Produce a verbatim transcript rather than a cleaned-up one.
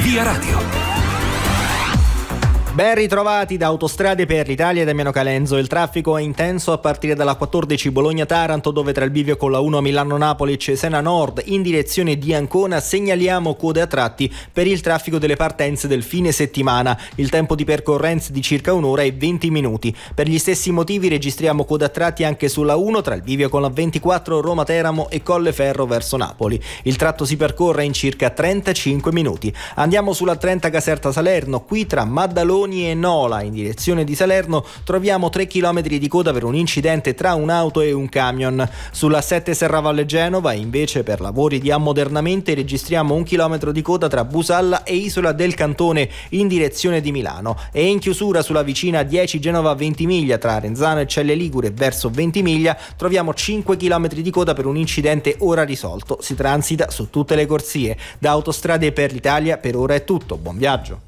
Via Radio. Ben ritrovati da Autostrade per l'Italia e Damiano Calenzo. Il traffico è intenso a partire dalla quattordici Bologna-Taranto, dove tra il bivio con la uno Milano-Napoli e Cesena Nord in direzione di Ancona segnaliamo code a tratti per il traffico delle partenze del fine settimana. Il tempo di percorrenza di circa un'ora e venti minuti. Per gli stessi motivi registriamo code a tratti anche sulla uno tra il bivio con la ventiquattro Roma-Teramo e Colleferro verso Napoli. Il tratto si percorre in circa trentacinque minuti. Andiamo sulla trenta Caserta-Salerno. Qui tra Maddaloni e Nola in direzione di Salerno troviamo tre chilometri di coda per un incidente tra un'auto e un camion. Sulla sette Serravalle Genova invece per lavori di ammodernamento registriamo un chilometro di coda tra Busalla e Isola del Cantone in direzione di Milano, e in chiusura sulla vicina dieci Genova Ventimiglia tra Renzano e Celle Ligure verso Ventimiglia troviamo cinque chilometri di coda per un incidente ora risolto. Si transita su tutte le corsie. Da Autostrade per l'Italia per ora è tutto, buon viaggio.